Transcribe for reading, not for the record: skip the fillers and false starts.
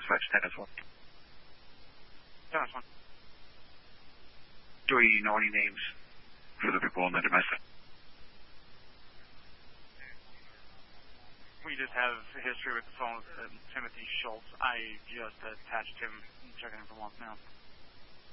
Switch 10 as well. 10 as well. Do we know any names for the people in the domestic? We just have a history with the phone with Timothy Schultz. I just attached him and checking him for months now.